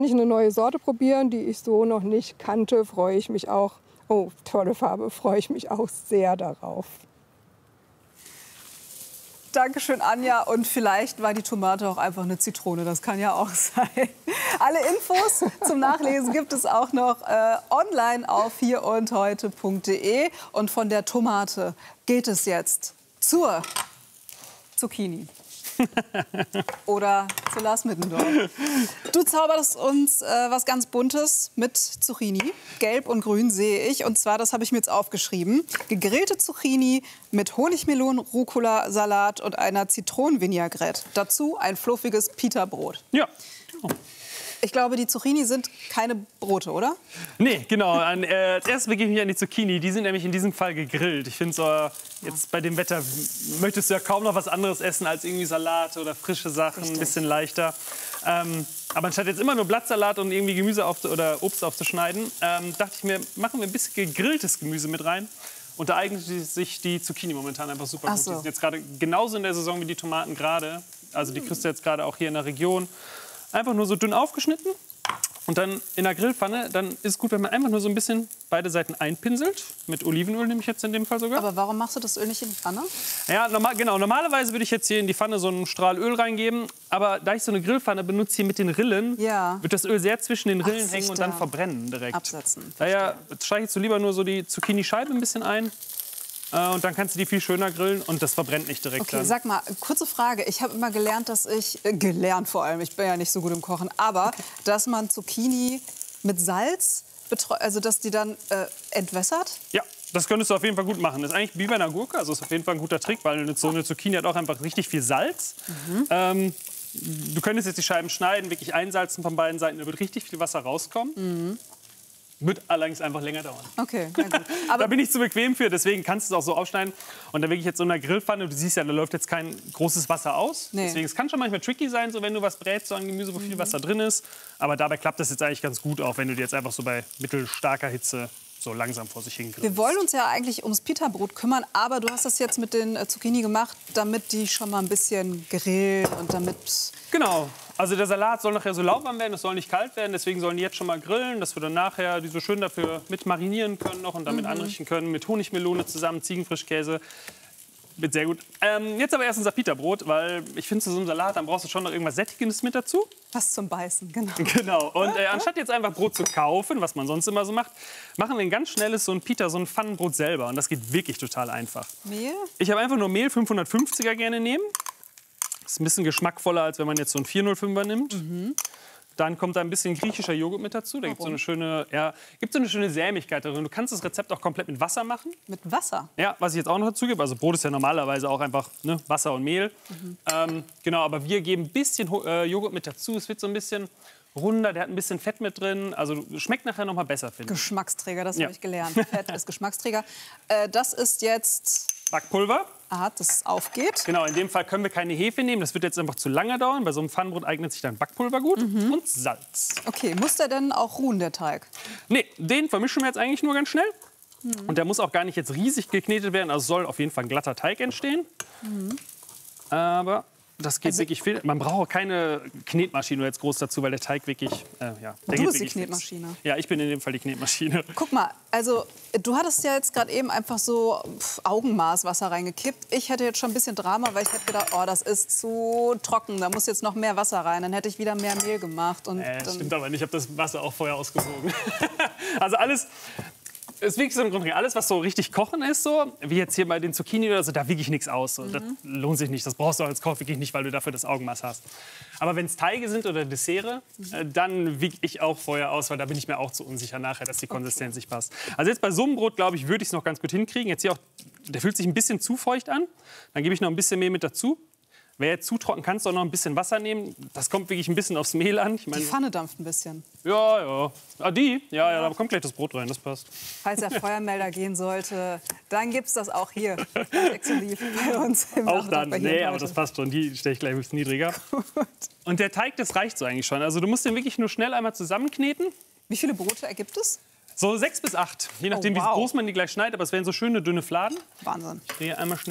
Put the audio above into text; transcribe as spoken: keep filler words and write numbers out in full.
Wenn ich eine neue Sorte probieren, die ich so noch nicht kannte, freue ich mich auch. Oh, tolle Farbe, freue ich mich auch sehr darauf. Dankeschön, Anja. Und vielleicht war die Tomate auch einfach eine Zitrone. Das kann ja auch sein. Alle Infos zum Nachlesen gibt es auch noch äh, online auf hier und heute punkt de. Und von der Tomate geht es jetzt zur Zucchini. Oder zu Lars Middendorf. Du zauberst uns äh, was ganz Buntes mit Zucchini. Gelb und grün sehe ich. Und zwar, das habe ich mir jetzt aufgeschrieben. Gegrillte Zucchini mit Honigmelonen, Rucola-Salat und einer Zitronenvinaigrette. Dazu ein fluffiges Pita-Brot. Ja. Oh. Ich glaube, die Zucchini sind keine Brote, oder? Nee, genau. An, äh, als erstes begebe ich mich an die Zucchini. Die sind nämlich in diesem Fall gegrillt. Ich finde, so, jetzt bei dem Wetter möchtest du ja kaum noch was anderes essen als irgendwie Salate oder frische Sachen, Richtig. Ein bisschen leichter. Ähm, aber anstatt jetzt immer nur Blattsalat und irgendwie Gemüse auf, oder Obst aufzuschneiden, ähm, dachte ich mir, machen wir ein bisschen gegrilltes Gemüse mit rein. Und da eignet sich die Zucchini momentan einfach super Ach gut. so. Die sind jetzt gerade genauso in der Saison wie die Tomaten gerade. Also die kriegst du jetzt gerade auch hier in der Region. Einfach nur so dünn aufgeschnitten und dann in der Grillpfanne. Dann ist es gut, wenn man einfach nur so ein bisschen beide Seiten einpinselt. Mit Olivenöl nehme ich jetzt in dem Fall sogar. Aber warum machst du das Öl nicht in die Pfanne? Ja, normal, genau. Normalerweise würde ich jetzt hier in die Pfanne so einen Strahl Öl reingeben. Aber da ich so eine Grillpfanne benutze hier mit den Rillen, ja. wird das Öl sehr zwischen den Rillen Ach, hängen und dann verbrennen direkt. Absetzen. Daher streichst du lieber nur so die Zucchini-Scheibe ein bisschen ein. Und dann kannst du die viel schöner grillen und das verbrennt nicht direkt. Okay, dann. sag mal, kurze Frage. Ich habe immer gelernt, dass ich, äh, gelernt vor allem, ich bin ja nicht so gut im Kochen, aber dass man Zucchini mit Salz, also dass die dann äh, entwässert? Ja, das könntest du auf jeden Fall gut machen. Das ist eigentlich wie bei einer Gurke, also ist auf jeden Fall ein guter Trick, weil so eine Zucchini hat auch einfach richtig viel Salz. Mhm. Ähm, du könntest jetzt die Scheiben schneiden, wirklich einsalzen von beiden Seiten, da wird richtig viel Wasser rauskommen. Mhm. Wird allerdings einfach länger dauern. Okay, na gut. Aber da bin ich zu bequem für, deswegen kannst du es auch so aufschneiden. Und dann wirklich jetzt so in einer Grillpfanne, du siehst ja, da läuft jetzt kein großes Wasser aus. Nee. Deswegen, es kann schon manchmal tricky sein, so wenn du was brätst, so an Gemüse, wo viel Wasser drin ist. Aber dabei klappt das jetzt eigentlich ganz gut, auch wenn du dir jetzt einfach so bei mittelstarker Hitze so langsam vor sich hin grillst. Wir wollen uns ja eigentlich ums Pita-Brot kümmern, aber du hast das jetzt mit den äh, Zucchini gemacht, damit die schon mal ein bisschen grillen und damit... Genau. Also der Salat soll nachher so lauwarm werden, es soll nicht kalt werden. Deswegen sollen die jetzt schon mal grillen, dass wir dann nachher die so schön dafür mit marinieren können noch und damit mhm. anrichten können. Mit Honigmelone zusammen, Ziegenfrischkäse. Wird sehr gut. Ähm, jetzt aber erst unser Pita-Brot, weil ich finde, zu so einem Salat, dann brauchst du schon noch irgendwas Sättigendes mit dazu. Was zum Beißen, genau. Genau. Und äh, anstatt jetzt einfach Brot zu kaufen, was man sonst immer so macht, machen wir ein ganz schnelles so ein Pita, so ein Pfannenbrot selber. Und das geht wirklich total einfach. Mehl? Ich habe einfach nur Mehl, fünfhundertfünfziger gerne nehmen. Das ist ein bisschen geschmackvoller, als wenn man jetzt so ein vierhundertfünfer nimmt. Mhm. Dann kommt da ein bisschen griechischer Joghurt mit dazu. Da gibt es so eine schöne, ja, gibt so eine schöne Sämigkeit darin. Du kannst das Rezept auch komplett mit Wasser machen. Mit Wasser? Ja, was ich jetzt auch noch dazu gebe. Also Brot ist ja normalerweise auch einfach ne, Wasser und Mehl. Mhm. Ähm, genau, aber wir geben ein bisschen äh, Joghurt mit dazu. Es wird so ein bisschen runder, der hat ein bisschen Fett mit drin. Also schmeckt nachher noch mal besser, finde ich. Geschmacksträger, das ja. habe ich gelernt. Fett ist Geschmacksträger. Äh, das ist jetzt... Backpulver. Aha, das aufgeht. Genau, in dem Fall können wir keine Hefe nehmen. Das wird jetzt einfach zu lange dauern. Bei so einem Pfannenbrot eignet sich dann Backpulver gut. Mhm. Und Salz. Okay, muss der denn auch ruhen, der Teig? Nee, den vermischen wir jetzt eigentlich nur ganz schnell. Mhm. Und der muss auch gar nicht jetzt riesig geknetet werden. Also soll auf jeden Fall ein glatter Teig entstehen. Mhm. Aber das geht also, wirklich viel. Man braucht keine Knetmaschine jetzt groß dazu, weil der Teig wirklich, äh, ja, der du geht bist die Knetmaschine. Fix. Ja, ich bin in dem Fall die Knetmaschine. Guck mal, also du hattest ja jetzt gerade eben einfach so pff, Augenmaß Wasser reingekippt. Ich hätte jetzt schon ein bisschen Drama, weil ich hätte gedacht, oh, das ist zu trocken, da muss jetzt noch mehr Wasser rein. Dann hätte ich wieder mehr Mehl gemacht. Und äh, dann stimmt aber nicht, ich habe das Wasser auch vorher ausgewogen. Also alles... Es ist wirklich so im Grunde alles, was so richtig kochen ist, so, wie jetzt hier bei den Zucchini oder so, da wiege ich nichts aus. So. Mhm. Das lohnt sich nicht, das brauchst du als Koch wirklich nicht, weil du dafür das Augenmaß hast. Aber wenn es Teige sind oder Desserts, mhm. äh, dann wiege ich auch vorher aus, weil da bin ich mir auch zu unsicher nachher, dass die Konsistenz nicht passt. Also jetzt bei so einem Brot, glaube ich, würde ich es noch ganz gut hinkriegen. Jetzt hier auch, der fühlt sich ein bisschen zu feucht an. Dann gebe ich noch ein bisschen Mehl mit dazu. Wer jetzt zu trocken, kannst du auch noch ein bisschen Wasser nehmen. Das kommt wirklich ein bisschen aufs Mehl an. Ich mein, die Pfanne dampft ein bisschen. Ja, ja. Ah, die? Ja, ja, da kommt gleich das Brot rein, das passt. Falls der Feuermelder gehen sollte, dann gibt's das auch hier. Exklusiv bei uns im Auch dann, bei nee, aber das passt schon. Die stelle ich gleich ein bisschen niedriger. Gut. Und der Teig, das reicht so eigentlich schon. Also du musst den wirklich nur schnell einmal zusammenkneten. Wie viele Brote ergibt es? So sechs bis acht. Je nachdem, oh, wow. wie groß man die gleich schneidet. Aber es wären so schöne, dünne Fladen. Wahnsinn. Ich drehe einmal schnell.